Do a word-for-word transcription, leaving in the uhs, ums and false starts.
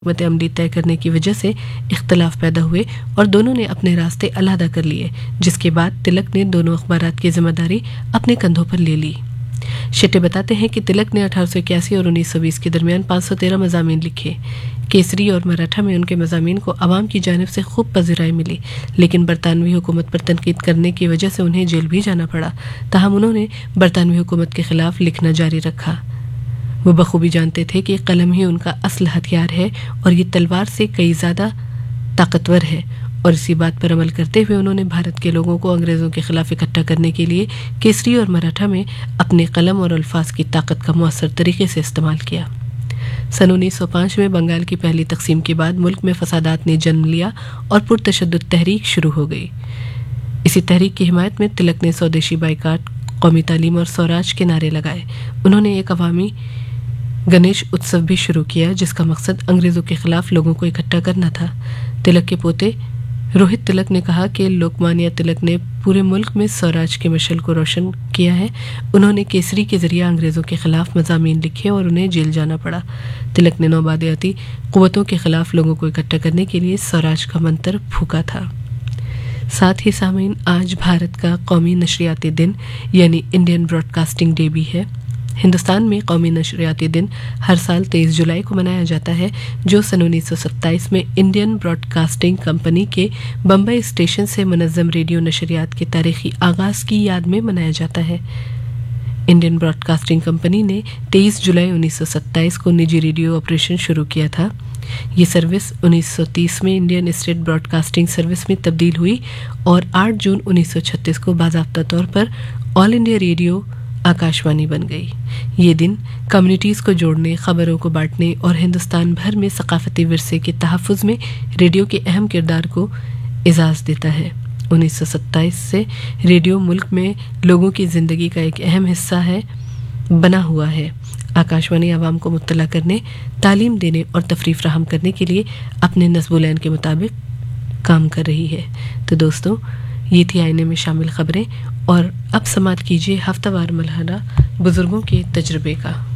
حکمت عملی طے کرنے کی وجہ سے اختلاف پیدا ہوئے اور دونوں نے اپنے راستے علیحدہ کر لیے، جس کے بعد تلک نے دونوں اخبارات کی ذمہ داری اپنے کندھوں پر لے لی۔ شٹے بتاتے ہیں کہ تلک نے اٹھارہ سو اکیاسی اور انیس سو بیس کے درمیان پانچ سو تیرہ مضامین لکھے۔ کیسری اور مراٹھا میں ان کے مضامین کو عوام کی جانب سے خوب پذیرائی ملی، لیکن برطانوی حکومت پر تنقید کرنے کی وجہ سے انہیں جیل بھی جانا پڑا۔ تاہم انہوں نے برطانوی حکومت کے خلاف لکھنا جاری رکھا۔ وہ بخوبی جانتے تھے کہ قلم ہی ان کا اصل ہتھیار ہے اور یہ تلوار سے کئی زیادہ طاقتور ہے، اور اسی بات پر عمل کرتے ہوئے انہوں نے بھارت کے لوگوں کو انگریزوں کے خلاف اکٹھا کرنے کے لیے کیسری اور مراٹھا میں اپنے قلم اور الفاظ کی طاقت کا مؤثر طریقے سے استعمال کیا۔ سن انیس سو پانچ میں بنگال کی پہلی تقسیم کے بعد ملک میں فسادات نے جنم لیا اور پرتشدد تحریک شروع ہو گئی۔ اسی تحریک کی حمایت میں تلک نے سودیشی بائیکاٹ، قومی تعلیم اور سوراج کے نعرے لگائے۔ انہوں نے ایک عوامی گنیش اتسو بھی شروع کیا جس کا مقصد انگریزوں کے خلاف لوگوں کو اکٹھا کرنا تھا۔ تلک کے پوتے روہت تلک نے کہا کہ لوکمانیا تلک نے پورے ملک میں سوراج کے مشعل کو روشن کیا ہے۔ انہوں نے کیسری کے ذریعہ انگریزوں کے خلاف مضامین لکھے اور انہیں جیل جانا پڑا۔ تلک نے نوآبادیاتی قوتوں کے خلاف لوگوں کو اکٹھا کرنے کے لیے سوراج کا منتر پھونکا تھا۔ ساتھ ہی سامعین، آج بھارت کا قومی نشریاتی دن یعنی انڈین براڈ کاسٹنگ ڈے بھی ہے۔ ہندوستان میں قومی نشریاتی دن ہر سال تیئیس جولائی کو منایا جاتا ہے، جو سن انیس سو ستائیس میں انڈین براڈ کاسٹنگ کمپنی کے بمبئی اسٹیشن سے منظم ریڈیو نشریات کے تاریخی آغاز کی یاد میں منایا جاتا ہے۔ انڈین براڈ کاسٹنگ کمپنی نے تیئیس جولائی انیس سو ستائیس کو نجی ریڈیو آپریشن شروع کیا تھا۔ یہ سروس انیس سو تیس میں Indian state Broad casting service میں تبدیل ہوئی اور آٹھ جون انیس سو چھتیس کو باضابطہ طور پر آل انڈیا ریڈیو آکاشوانی بن گئی۔ یہ دن کمیونٹیز کو جوڑنے، خبروں کو بانٹنے اور ہندوستان بھر میں ثقافتی ورثے کے تحفظ میں ریڈیو کے اہم کردار کو اعزاز دیتا ہے۔ انیس سو ستائیس سے ریڈیو ملک میں لوگوں کی زندگی کا ایک اہم حصہ ہے بنا ہوا ہے۔ آکاشوانی عوام کو مطلع کرنے، تعلیم دینے اور تفریح فراہم کرنے کے لیے اپنے نصب العین کے مطابق کام کر رہی ہے۔ تو دوستوں، یہ تھی آئینے میں شامل خبریں، اور اب سماعت کیجیے ہفتہ وار ملحمہ بزرگوں کے تجربے کا۔